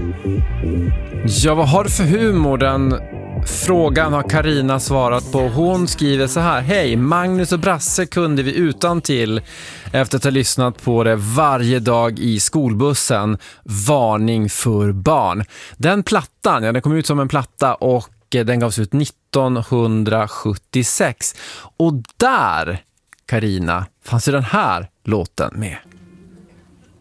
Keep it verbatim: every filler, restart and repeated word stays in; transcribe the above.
Ja, vad har du för humor? Den frågan har Karina svarat på. Hon skriver så här: hej, Magnus och Brasse kunde vi utan till efter att ha lyssnat på det varje dag i skolbussen. Varning för barn. Den plattan, ja, den kom ut som en platta och den gavs ut nittonhundrasjuttiosex. Och där, Karina, fanns ju den här låten med.